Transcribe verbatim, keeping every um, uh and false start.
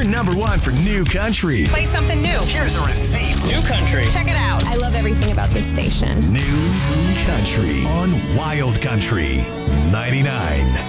We're number one for new country. Play something new. Here's a receipt. New country. Check it out. I love everything about this station. New country on Wild Country ninety-nine.